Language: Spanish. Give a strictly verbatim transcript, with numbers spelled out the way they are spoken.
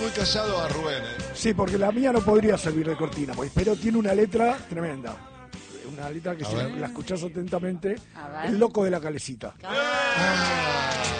muy callado a Rubén, ¿eh? Sí, porque la mía no podría servir de cortina, pues, pero tiene una letra tremenda. Una letra que A si ver. la escuchás atentamente, A ver. El loco de la calecita. Ah.